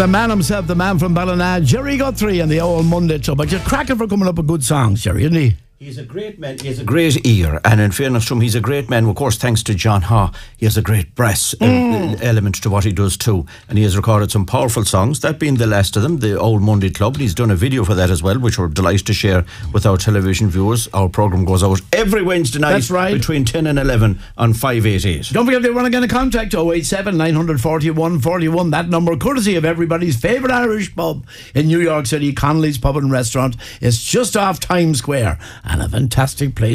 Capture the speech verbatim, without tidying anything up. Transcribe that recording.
The man himself, the man from Ballina, Jerry Guthrie, and the old Monday show. But you're cracking for coming up with good songs, Jerry, isn't he? He's a great man. He has a great ear, and in fairness to him, he's a great man. Of course, thanks to John Ha, he has a great brass mm. uh, element to what he does too, and he has recorded some powerful songs. That being the last of them, the Old Monday Club. And he's done a video for that as well, which we're delighted to share with our television viewers. Our programme goes out every Wednesday night. That's right. Between ten and eleven on five eighty-eight. Don't forget they want to get a contact oh eight seven, nine four one, four one. That number, courtesy of everybody's favourite Irish pub in New York City, Connolly's Pub and Restaurant. It's just off Times Square, and a fantastic place.